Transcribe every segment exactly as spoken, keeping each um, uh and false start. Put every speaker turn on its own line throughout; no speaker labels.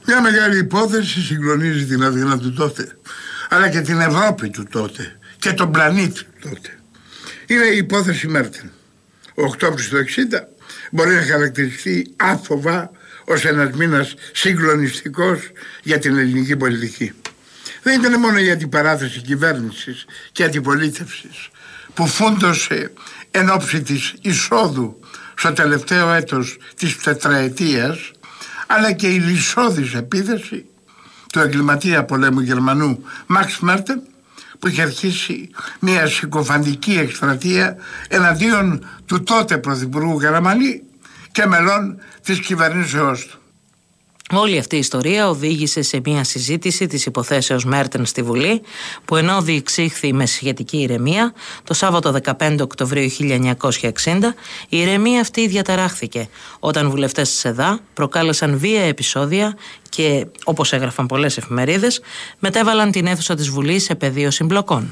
Μια μεγάλη υπόθεση συγκλονίζει την Αθήνα του τότε, αλλά και την Ευρώπη του τότε και τον πλανήτη του τότε. Είναι η υπόθεση Μέρτεν. Ο Οκτώβρης του εξήντα μπορεί να χαρακτηριστεί άφοβα ως ένας μήνας συγκλονιστικός για την ελληνική πολιτική. Δεν ήταν μόνο η αντιπαράθεση κυβέρνησης και αντιπολίτευσης που φούντωσε εν ώψη της εισόδου στο τελευταίο έτος της τετραετίας, αλλά και η λυσώδης επίθεση του εγκληματία πολέμου Γερμανού Μαξ Μέρτεν, που είχε αρχίσει μια συκοφαντική εκστρατεία εναντίον του τότε πρωθυπουργού Καραμανλή και μελών της κυβερνήσεώς του.
Όλη αυτή η ιστορία οδήγησε σε μια συζήτηση της υποθέσεως Μέρτεν στη Βουλή, που ενώ διεξήχθη με σχετική ηρεμία, το Σάββατο δεκαπέντε Οκτωβρίου χίλια εννιακόσια εξήντα, η ηρεμία αυτή διαταράχθηκε όταν βουλευτές της ΕΔΑ προκάλεσαν βία επεισόδια και, όπως έγραφαν πολλές εφημερίδες, μετέβαλαν την αίθουσα της Βουλής σε πεδίο συμπλοκών.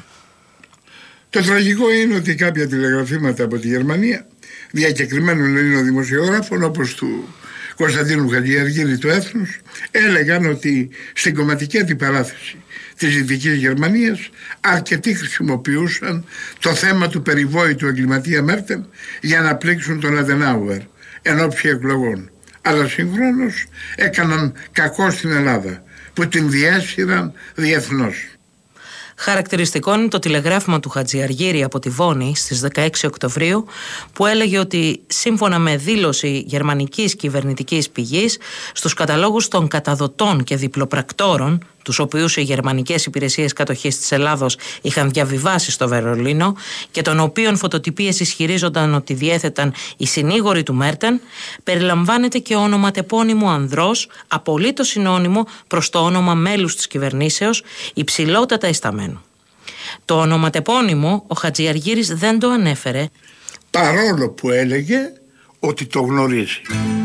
Το τραγικό είναι ότι κάποια τηλεγραφήματα από τη Γερμανία διακεκριμένων Ελλήνων δημοσιογράφων, όπως του Κωνσταντίνου Χατζιαργύρη του Έθνους, έλεγαν ότι στην κομματική αντιπαράθεση της Δυτικής Γερμανίας αρκετοί χρησιμοποιούσαν το θέμα του περιβόητου εγκληματία Μέρτεν για να πλήξουν τον Αντενάουερ εν ώψη εκλογών, αλλά συγχρόνως έκαναν κακό στην Ελλάδα που την διέσυραν διεθνώς.
Χαρακτηριστικό είναι το τηλεγράφημα του Χατζιαργύρη από τη Βόνη στις δεκαέξι Οκτωβρίου, που έλεγε ότι σύμφωνα με δήλωση γερμανικής κυβερνητικής πηγής, στους καταλόγους των καταδοτών και διπλοπρακτόρων, τους οποίους οι γερμανικές υπηρεσίες κατοχής της Ελλάδος είχαν διαβιβάσει στο Βερολίνο και των οποίων φωτοτυπίες ισχυρίζονταν ότι διέθεταν οι συνήγοροι του Μέρτεν, περιλαμβάνεται και ονοματεπώνυμο ανδρός, απολύτως συνώνυμο προς το όνομα μέλους της κυβερνήσεως, υψηλότατα ισταμένου. Το ονοματεπώνυμο ο Χατζιαργύρης δεν το ανέφερε,
παρόλο που έλεγε ότι το γνωρίζει.